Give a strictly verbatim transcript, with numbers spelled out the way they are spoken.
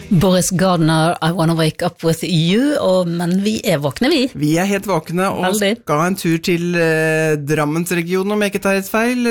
Boris Gardner, I Wanna Wake Up With You, og, men vi er våkne vi. Vi er helt våkne og Veldig. skal ha en tur til eh, Drammensregionen om jeg ikke tar helt feil.